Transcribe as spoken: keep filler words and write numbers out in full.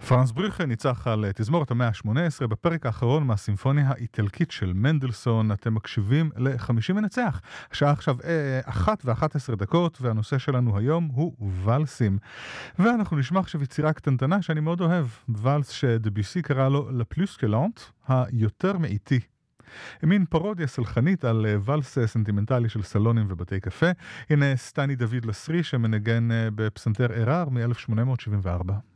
פרנס בריכה ניצח על תזמורת המאה ה-שמונה עשרה בפרק האחרון מהסימפוניה האיטלקית של מנדלסון. אתם מקשיבים ל-חמישים מנצח. השעה עכשיו אה, אחת ואחת עשרה דקות, והנושא שלנו היום הוא ולסים. ואנחנו נשמע עכשיו יצירה קטנטנה שאני מאוד אוהב. ולס שדביוסי קרא לו לפלוס קלנט, היותר מאיטי. מין פרודיה סלחנית על ולס סנטימנטלי של סלונים ובתי קפה. הנה סטני דוד לסרי שמנגן בפסנתר ערר מ-אלף שמונה מאות שבעים וארבע.